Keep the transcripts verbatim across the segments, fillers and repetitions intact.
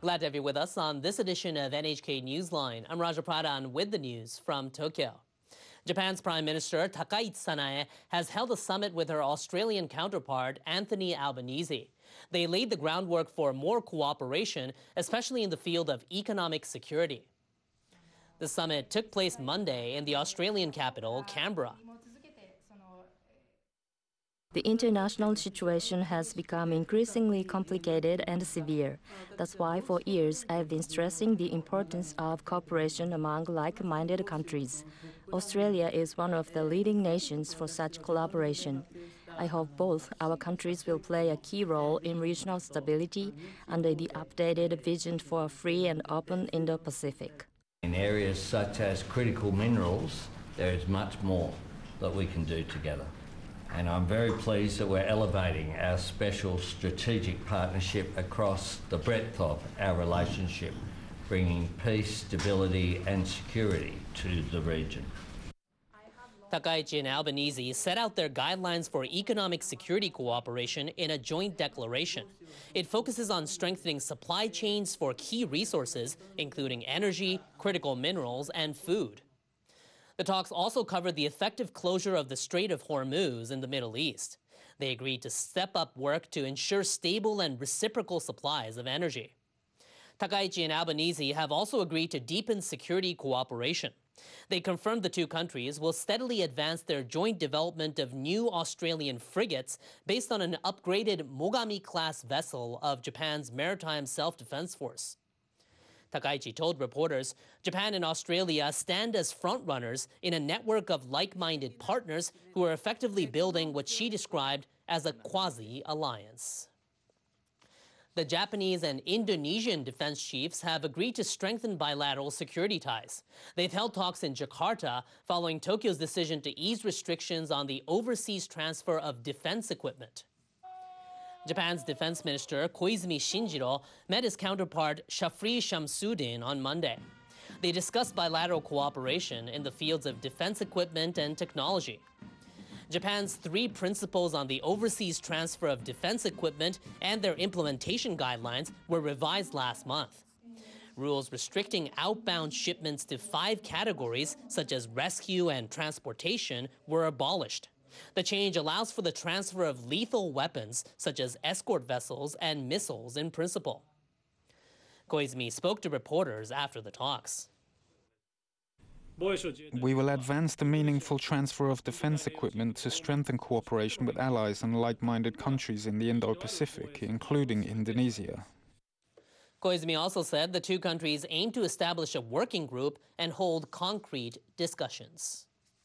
Glad to have you with us on this edition of N H K Newsline. I'm Raja Pradhan with the news from Tokyo. Japan's Prime Minister Takaichi Sanae has held a summit with her Australian counterpart Anthony Albanese. They laid the groundwork for more cooperation, especially in the field of economic security. The summit took place Monday in the Australian capital, Canberra. The international situation has become increasingly complicated and severe. That's why for years I have been stressing the importance of cooperation among like-minded countries. Australia is one of the leading nations for such collaboration. I hope both our countries will play a key role in regional stability under the updated vision for a free and open Indo-Pacific. In areas such as critical minerals, there is much more that we can do together. And I'm very pleased that we're elevating our special strategic partnership across the breadth of our relationship, bringing peace, stability and security to the region. Takaichi and Albanese set out their guidelines for economic security cooperation in a joint declaration. It focuses on strengthening supply chains for key resources, including energy, critical minerals, and food. The talks also covered the effective closure of the Strait of Hormuz in the Middle East. They agreed to step up work to ensure stable and reciprocal supplies of energy. Takaichi and Albanese have also agreed to deepen security cooperation. They confirmed the two countries will steadily advance their joint development of new Australian frigates based on an upgraded Mogami-class vessel of Japan's Maritime Self-Defense Force. Takaichi told reporters Japan and Australia stand as frontrunners in a network of like-minded partners who are effectively building what she described as a quasi-alliance. The Japanese and Indonesian defense chiefs have agreed to strengthen bilateral security ties. They've held talks in Jakarta following Tokyo's decision to ease restrictions on the overseas transfer of defense equipment. Japan's defense minister Koizumi Shinjiro met his counterpart Shafri Shamsuddin on Monday. They discussed bilateral cooperation in the fields of defense equipment and technology. Japan's three principles on the overseas transfer of defense equipment and their implementation guidelines were revised last month. Rules restricting outbound shipments to five categories, such as rescue and transportation, were abolished. The change allows for the transfer of lethal weapons, such as escort vessels and missiles in principle. Koizumi spoke to reporters after the talks. We will advance the meaningful transfer of defense equipment to strengthen cooperation with allies and like-minded countries in the Indo-Pacific, including Indonesia. Koizumi also said the two countries aim to establish a working group and hold concrete discussions.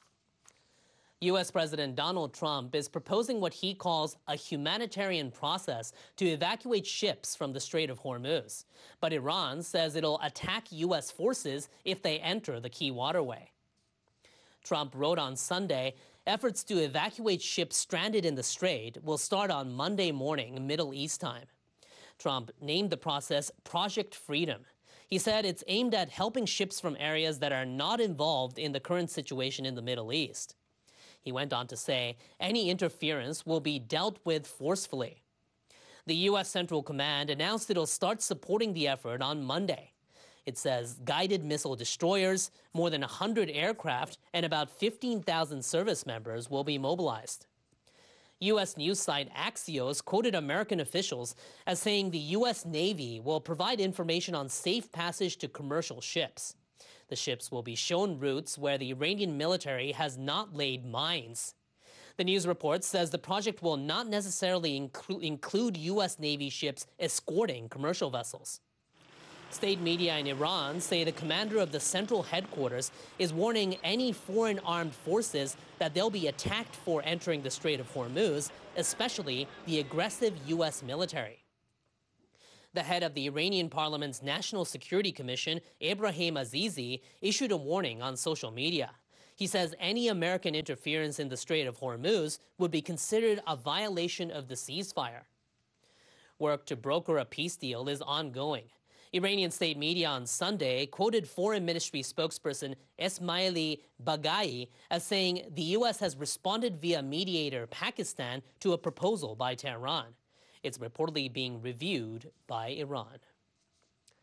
U S President Donald Trump is proposing what he calls a humanitarian process to evacuate ships from the Strait of Hormuz. But Iran says it'll attack U S forces if they enter the key waterway. Trump wrote on Sunday, efforts to evacuate ships stranded in the strait will start on Monday morning, Middle East time. Trump named the process Project Freedom. He said it's aimed at helping ships from areas that are not involved in the current situation in the Middle East. He went on to say any interference will be dealt with forcefully. The U S Central Command announced it'll start supporting the effort on Monday. It says guided missile destroyers, more than one hundred aircraft, and about fifteen thousand service members will be mobilized. U S news site Axios quoted American officials as saying the U S Navy will provide information on safe passage to commercial ships. The ships will be shown routes where the Iranian military has not laid mines. The news report says the project will not necessarily inclu- include U S Navy ships escorting commercial vessels. State media in Iran say the commander of the central headquarters is warning any foreign armed forces that they'll be attacked for entering the Strait of Hormuz, especially the aggressive U S military. The head of the Iranian parliament's National Security Commission, Ebrahim Azizi, issued a warning on social media. He says any American interference in the Strait of Hormuz would be considered a violation of the ceasefire. Work to broker a peace deal is ongoing. Iranian state media on Sunday quoted Foreign Ministry spokesperson Esmaili Baghai as saying the U S has responded via mediator Pakistan to a proposal by Tehran. It's reportedly being reviewed by Iran.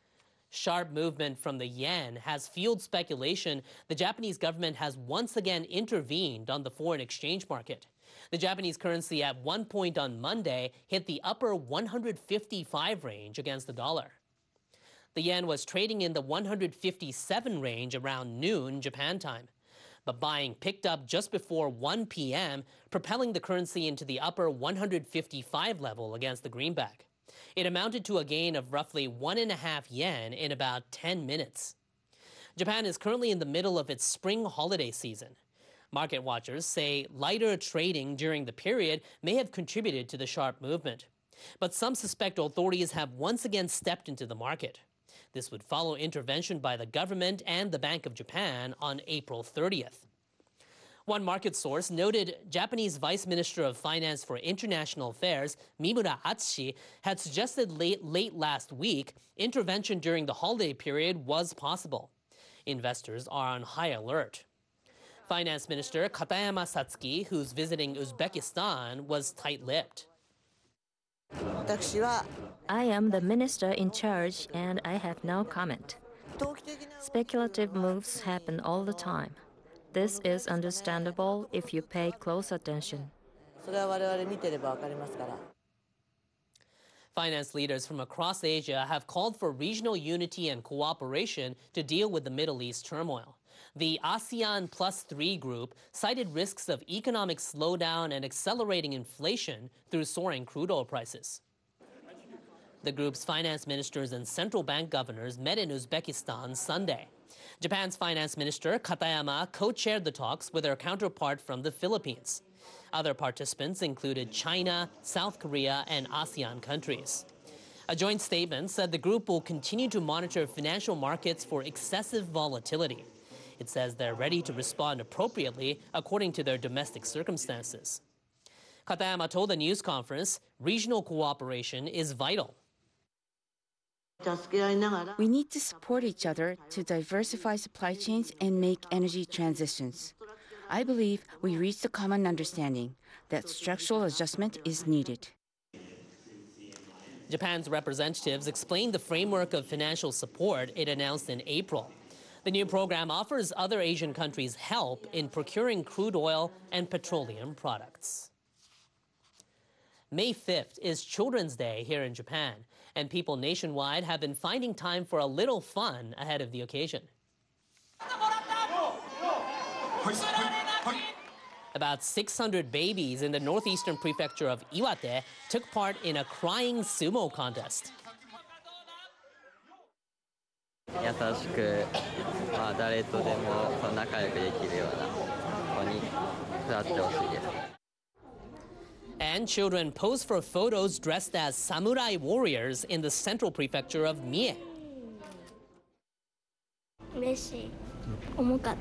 Sharp movement from the yen has fueled speculation the Japanese government has once again intervened on the foreign exchange market. The Japanese currency at one point on Monday hit the upper one hundred fifty-five range against the dollar. The yen was trading in the one hundred fifty-seven range around noon Japan time. But buying picked up just before one p m, propelling the currency into the upper one hundred fifty-five level against the greenback. It amounted to a gain of roughly one and a half yen in about ten minutes. Japan is currently in the middle of its spring holiday season. Market watchers say lighter trading during the period may have contributed to the sharp movement. But some suspect authorities have once again stepped into the market. This would follow intervention by the government and the Bank of Japan on April thirtieth. One market source noted Japanese Vice Minister of Finance for International Affairs, Mimura Atsushi, had suggested late, late last week intervention during the holiday period was possible. Investors are on high alert. Finance Minister Katayama Satsuki, who's visiting Uzbekistan, was tight-lipped. I am the minister in charge and I have no comment. Speculative moves happen all the time. This is understandable if you pay close attention. Finance leaders from across Asia have called for regional unity and cooperation to deal with the Middle East turmoil. The ASEAN Plus Three group cited risks of economic slowdown and accelerating inflation through soaring crude oil prices. The group's finance ministers and central bank governors met in Uzbekistan Sunday. Japan's finance minister, Katayama, co-chaired the talks with her counterpart from the Philippines. Other participants included China, South Korea, and ASEAN countries. A joint statement said the group will continue to monitor financial markets for excessive volatility. It says they're ready to respond appropriately according to their domestic circumstances. Katayama told the news conference regional cooperation is vital. We need to support each other to diversify supply chains and make energy transitions. I believe we reached a common understanding that structural adjustment is needed. Japan's representatives explained the framework of financial support it announced in April. The new program offers other Asian countries help in procuring crude oil and petroleum products. May fifth is Children's Day here in Japan, and people nationwide have been finding time for a little fun ahead of the occasion. About six hundred babies in the northeastern prefecture of Iwate took part in a crying sumo contest. 優しく、まあ、誰とでも仲良くできるような子に育ってほしいです。 And children posed for photos dressed as samurai warriors in the central prefecture of Mie. 嬉しい。重かった。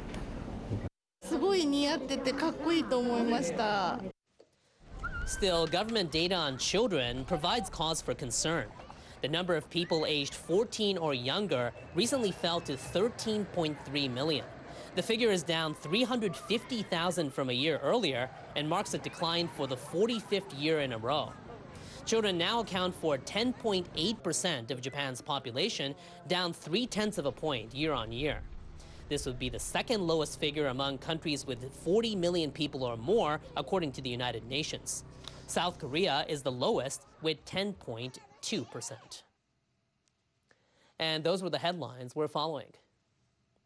すごい似合っててかっこいいと思いました。 Still, government data on children provides cause for concern. The number of people aged fourteen or younger recently fell to thirteen point three million. The figure is down three hundred fifty thousand from a year earlier and marks a decline for the forty-fifth year in a row. Children now account for ten point eight percent of Japan's population, down three-tenths of a point year on year. This would be the second lowest figure among countries with forty million people or more, according to the United Nations. South Korea is the lowest with ten point two percent. And those were the headlines we're following.